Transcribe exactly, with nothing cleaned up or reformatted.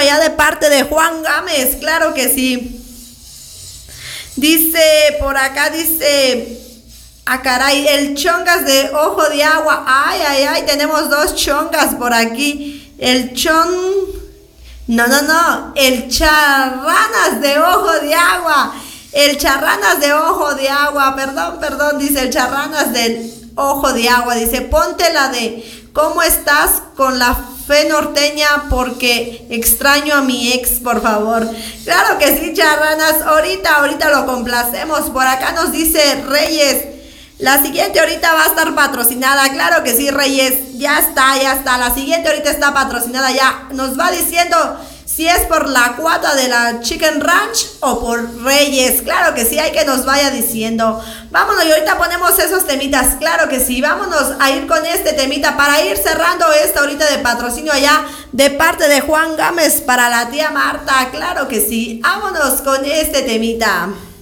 allá de parte de Juan Gámez, claro que sí. Dice, por acá dice, ah caray, el chongas de ojo de agua, ay, ay, ay, tenemos dos chongas por aquí, el chon, no, no, no, el charranas de ojo de agua, el charranas de ojo de agua, perdón, perdón, dice el charranas del ojo de agua, dice, ponte la de, ¿cómo estás con la fe norteña? Porque extraño a mi ex, por favor. Claro que sí, charranas, ahorita, ahorita lo complacemos. Por acá nos dice Reyes, la siguiente ahorita va a estar patrocinada. Claro que sí, Reyes, ya está, ya está. La siguiente ahorita está patrocinada ya. Nos va diciendo si es por la cuota de la Chicken Ranch o por Reyes. Claro que sí, hay que nos vaya diciendo. Vámonos y ahorita ponemos esos temitas. Claro que sí, vámonos a ir con este temita para ir cerrando esta ahorita de patrocinio allá de parte de Juan Gámez para la tía Marta. Claro que sí, vámonos con este temita.